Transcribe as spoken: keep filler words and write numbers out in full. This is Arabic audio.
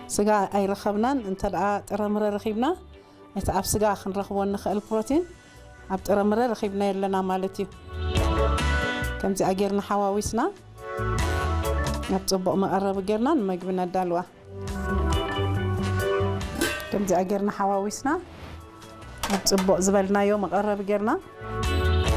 سجا أي رخبنا أنت الآ ترى مرة رخيبنا يتعب سجا خن رخبون نخل بروتين عب ترى مرة رخيبنا لنا مالتي كم زي أجرنا حواويسنا نبتبق مقرب جرنا نمجبنا الدلوة كم زي أجرنا حواويسنا نبتبق زبالنا يوم مقرب جرنا